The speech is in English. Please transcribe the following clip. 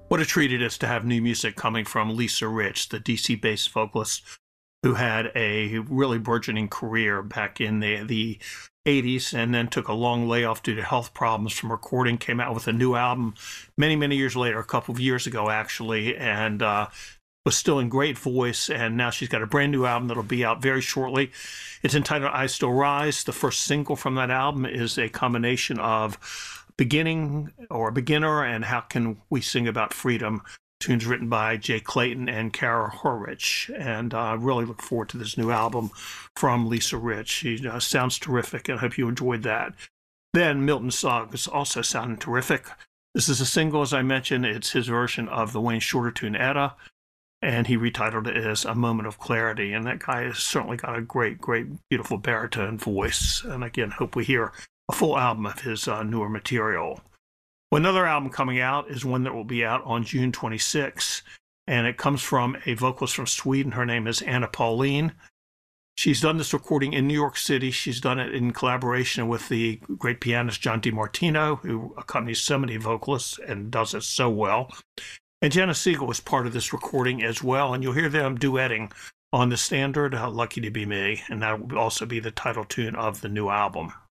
What a treat it is to have new music coming from Lisa Rich, the DC-based vocalist who had a really burgeoning career back in the 80s and then took a long layoff due to health problems from recording, came out with a new album many, many years later, a couple of years ago actually, and was still in great voice, and now she's got a brand new album that'll be out very shortly. It's entitled I Still Rise. The first single from that album is a combination of Beginning or Beginner and How Can We Sing About Freedom, tunes written by Jay Clayton and Kara Horwich. And I really look forward to this new album from Lisa Rich. She sounds terrific, and I hope you enjoyed that. Then Milton Suggs also sounding terrific. This is a single, as I mentioned. It's his version of the Wayne Shorter tune Etta, and he retitled it as A Moment of Clarity. And that guy has certainly got a great, great, beautiful baritone voice. And again, hope we hear a full album of his newer material. Well, another album coming out is one that will be out on June 26, and it comes from a vocalist from Sweden. Her name is Anna Pauline. She's done this recording in New York City. She's done it in collaboration with the great pianist John DiMartino, who accompanies so many vocalists and does it so well. And Jenna Siegel was part of this recording as well, and you'll hear them duetting on the standard Lucky to Be Me, and that will also be the title tune of the new album.